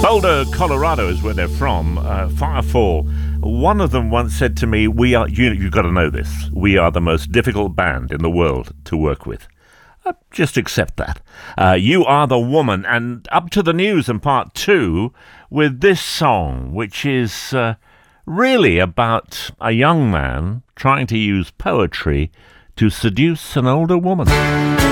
Boulder, Colorado is where they're from. Firefall. One of them once said to me, you've got to know this, we are the most difficult band in the world to work with. Just accept that. You Are the Woman, and up to the news in part 2 with this song, which is really about a young man trying to use poetry to seduce an older woman.